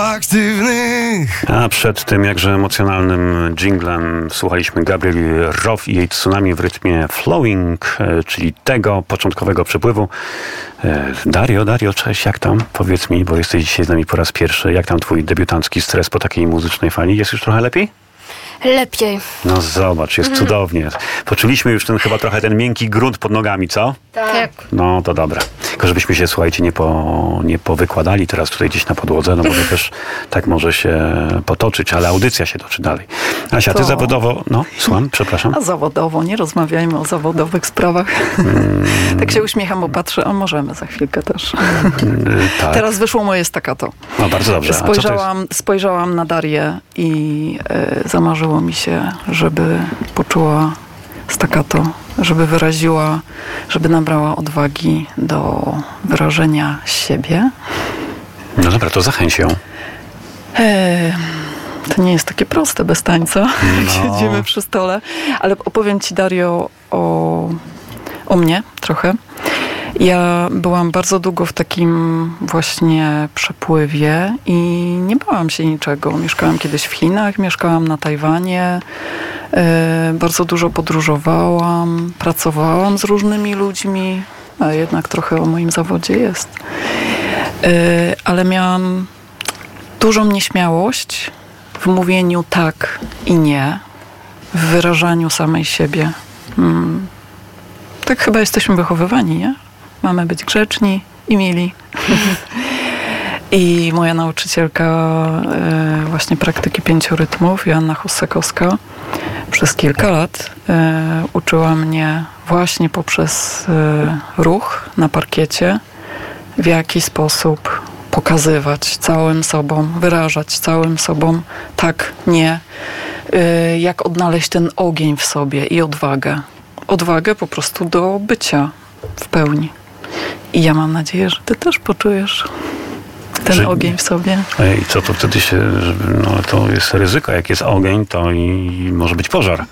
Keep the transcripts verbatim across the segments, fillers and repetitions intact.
Aktywnych. A przed tym jakże emocjonalnym dżinglem słuchaliśmy Gabrieli Roth i jej Tsunami w rytmie flowing, czyli tego początkowego przepływu. Dario, Dario, cześć, jak tam? Powiedz mi, bo jesteś dzisiaj z nami po raz pierwszy. Jak tam twój debiutancki stres po takiej muzycznej fali? Jest już trochę lepiej? Lepiej. No zobacz, jest mhm. cudownie. Poczuliśmy już ten chyba trochę ten miękki grunt pod nogami, co? Tak. No to dobra. Tylko żebyśmy się, słuchajcie, nie, po, nie powykładali teraz tutaj gdzieś na podłodze, no bo to też tak może się potoczyć, ale audycja się toczy dalej. Asia, to... ty zawodowo... No, słucham, przepraszam. A zawodowo, nie rozmawiajmy o zawodowych sprawach. Hmm. Tak się uśmiecham, bo patrzę, a możemy za chwilkę też. Hmm, tak. Teraz wyszło moje staccato. No bardzo dobrze. Spojrzałam, spojrzałam na Darię i e, zamarzyło mi się, żeby poczuła staccato, żeby wyraziła, żeby nabrała odwagi do wyrażenia siebie. No dobra, to zachęć ją. E, to nie jest takie proste bez tańca, jak no. siedzimy przy stole. Ale opowiem ci, Dario, o, o mnie trochę. Ja byłam bardzo długo w takim właśnie przepływie i nie bałam się niczego. Mieszkałam kiedyś w Chinach, mieszkałam na Tajwanie, yy, bardzo dużo podróżowałam, pracowałam z różnymi ludźmi, a jednak trochę o moim zawodzie jest. Yy, ale miałam dużą nieśmiałość w mówieniu tak i nie, w wyrażaniu samej siebie. Hmm. Tak chyba jesteśmy wychowywani, nie? Mamy być grzeczni i mili. I moja nauczycielka e, właśnie praktyki pięciorytmów, Joanna Husekowska, przez kilka lat e, uczyła mnie właśnie poprzez e, ruch na parkiecie, w jaki sposób pokazywać całym sobą, wyrażać całym sobą tak, nie, e, jak odnaleźć ten ogień w sobie i odwagę. Odwagę po prostu do bycia w pełni. I ja mam nadzieję, że ty też poczujesz ten że, ogień w sobie. I co to wtedy się... No to jest ryzyko. Jak jest ogień, to i może być pożar.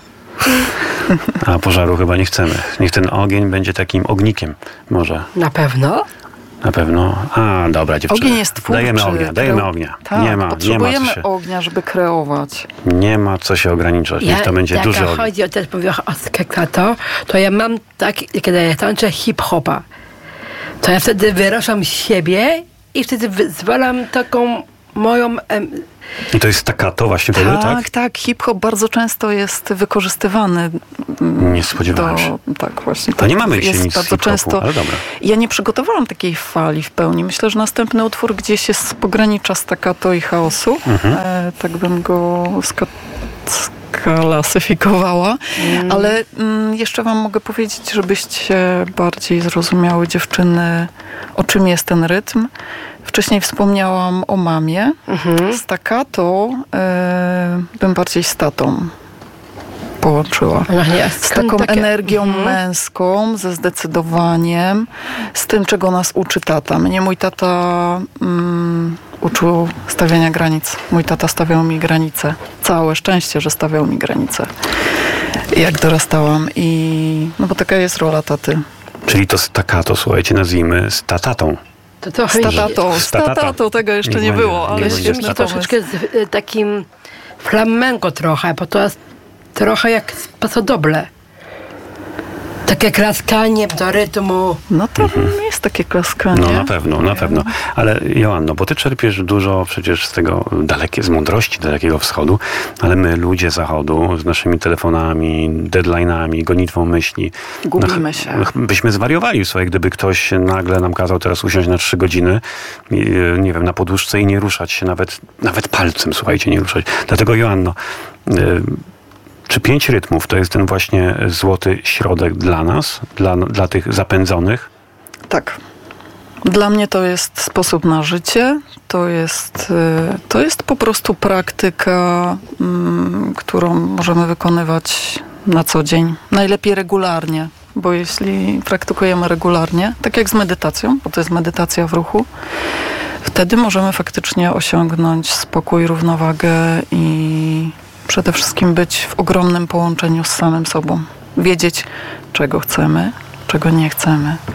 A pożaru chyba nie chcemy. Niech ten ogień będzie takim ognikiem. Może. Na pewno? Na pewno. A, dobra, dziewczyny. Ogień jest twórczy. Dajemy ognia, dajemy ognia. Tak, nie ma, potrzebujemy nie ma co się, ognia, żeby kreować. Nie ma co się ograniczać. Niech ja, to będzie duży ogień. Jak chodzi o też powiem o staccato, to ja mam tak, kiedy ja tańczę hip-hopa, to ja wtedy wyrażam siebie i wtedy wyzwalam taką moją... Em, I to jest staccato właśnie wtedy, tak? Tak, tak. Hip-hop bardzo często jest wykorzystywany. Nie spodziewałem do, się. Tak, właśnie. To nie mamy dzisiaj nic z bardzo często. Ale dobra. Ja nie przygotowałam takiej fali w pełni. Myślę, że następny utwór gdzieś jest z pogranicza staccato i chaosu. Mhm. E, tak bym go ska- skalasyfikowała. Mm. Ale mm, jeszcze wam mogę powiedzieć, żebyście bardziej zrozumiały, dziewczyny, o czym jest ten rytm. Wcześniej wspomniałam o mamie. Mhm. Staccato y, bym bardziej z tatą połączyła. Z taką takie... energią mhm. męską, ze zdecydowaniem, z tym, czego nas uczy tata. Mnie mój tata mm, uczył stawiania granic. Mój tata stawiał mi granice. Całe szczęście, że stawiał mi granice. Jak dorastałam. I no bo taka jest rola taty. Czyli to staccato, słuchajcie, nazwijmy z tatatą. To trochę statato, statato, tego jeszcze nie, nie było, ale jeszcze mi troszeczkę z takim flamenco trochę, bo to jest trochę jak pasodoble. Takie klaskanie do rytmu. No to mhm. jest takie klaskanie. No na pewno, na pewno. Ale Joanno, bo ty czerpiesz dużo przecież z tego dalekie, z mądrości Dalekiego Wschodu, ale my, ludzie Zachodu, z naszymi telefonami, deadline'ami, gonitwą myśli. Gubimy no, się. Byśmy zwariowali, słuchaj, gdyby ktoś nagle nam kazał teraz usiąść na trzy godziny, nie wiem, na poduszce i nie ruszać się nawet, nawet palcem, słuchajcie, nie ruszać. Dlatego Joanno, y- czy pięć rytmów to jest ten właśnie złoty środek dla nas, dla, dla tych zapędzonych? Tak. Dla mnie to jest sposób na życie. To jest, to jest po prostu praktyka, którą możemy wykonywać na co dzień. Najlepiej regularnie, bo jeśli praktykujemy regularnie, tak jak z medytacją, bo to jest medytacja w ruchu, wtedy możemy faktycznie osiągnąć spokój, równowagę i przede wszystkim być w ogromnym połączeniu z samym sobą. Wiedzieć, czego chcemy, czego nie chcemy.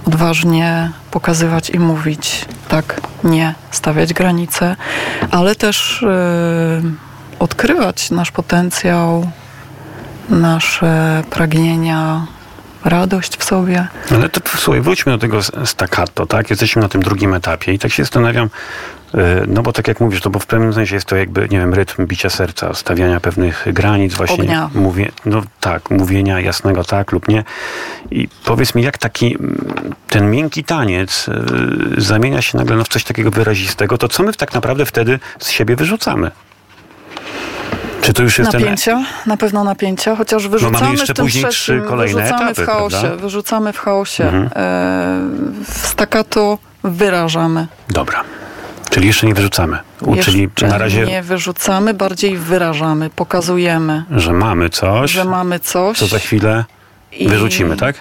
odważnie pokazywać i mówić tak, nie, stawiać granice, ale też yy, odkrywać nasz potencjał, nasze pragnienia, radość w sobie. Ale to słuchaj, wróćmy do tego staccato, tak? Jesteśmy na tym drugim etapie i tak się zastanawiam, no bo tak jak mówisz, to bo w pewnym sensie jest to jakby, nie wiem, rytm bicia serca, stawiania pewnych granic, właśnie ognia. Mówię, no tak, mówienia jasnego tak lub nie. I powiedz mi, jak taki ten miękki taniec y, zamienia się nagle no, w coś takiego wyrazistego, to co my tak naprawdę wtedy z siebie wyrzucamy? Czy to już jest napięcia, ten... na pewno napięcia, chociaż No wyrzucamy mamy jeszcze w tym później trzecim, trzy kolejne wyrzucamy etapy, w chaosie, prawda? wyrzucamy w chaosie. Mhm. E, w staccato wyrażamy. Dobra. Czyli jeszcze nie wyrzucamy. U, czyli Jeszcze na razie, nie wyrzucamy, bardziej wyrażamy, pokazujemy, że mamy coś, że mamy coś. co za chwilę i- wyrzucimy, tak?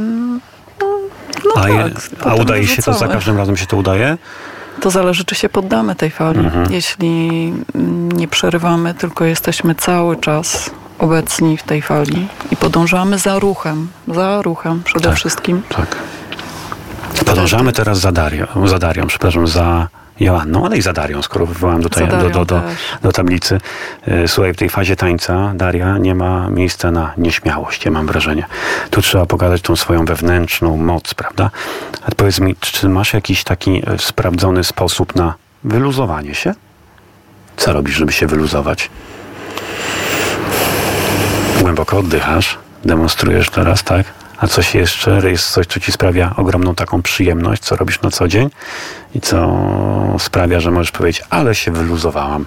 No a, tak, je, a potem udaje się to, za wyrzucamy. każdym razem się to udaje? To zależy, czy się poddamy tej fali. Mhm. Jeśli nie przerywamy, tylko jesteśmy cały czas obecni w tej fali i podążamy za ruchem, za ruchem przede Tak. wszystkim. Tak. Podążamy teraz za Darią, za Darią, przepraszam, za Joanną, ale i za Darią, skoro wywołałem do, Za tej, do, Darią do, do, też. do tablicy. E, Słuchaj, w tej fazie tańca, Daria, nie ma miejsca na nieśmiałość, ja mam wrażenie. Tu trzeba pokazać tą swoją wewnętrzną moc, prawda? A powiedz mi, czy masz jakiś taki e, sprawdzony sposób na wyluzowanie się? Co robisz, żeby się wyluzować? Głęboko oddychasz, demonstrujesz teraz, tak? A coś jeszcze? Jest coś, co ci sprawia ogromną taką przyjemność, co robisz na co dzień i co sprawia, że możesz powiedzieć, ale się wyluzowałam.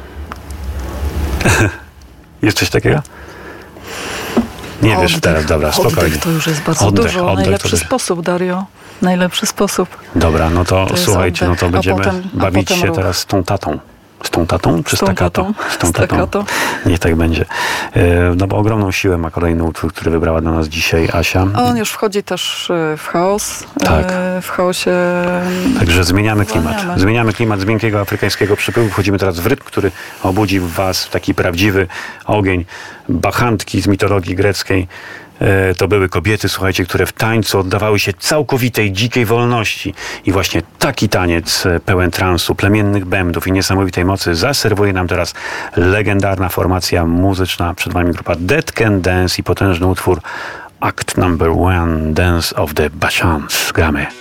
Jest coś takiego? Nie wiesz Oddech. teraz, dobra, spokojnie. Oddech to już jest bardzo Oddech, dużo. oddech to Najlepszy też- sposób, Dario. Najlepszy sposób. Dobra, no to, To jest słuchajcie, no oddech, to a będziemy potem- a bawić potem się ruch. teraz z tą tatą. Z tą tatą czy Z tą staccato? tatą. Z tą tatą. Staccato. Niech tak będzie. E, No bo ogromną siłę ma kolejny utwór, który wybrała dla nas dzisiaj Asia. A on już wchodzi też e, w chaos. Tak. E, W chaosie. Także zmieniamy klimat. Zwalniamy. Zmieniamy klimat z miękkiego afrykańskiego przypływu. Wchodzimy teraz w rytm, który obudzi w was taki prawdziwy ogień. Bachantki z mitologii greckiej. E, To były kobiety, słuchajcie, które w tańcu oddawały się całkowitej, dzikiej wolności. I właśnie taki taniec e, pełen transu, plemiennych bębnów i niesamowitej mocy zaserwuje nam teraz legendarna formacja muzyczna. Przed wami grupa Dead Can Dance i potężny utwór Act Number One, Dance of the Bachans. Gramy.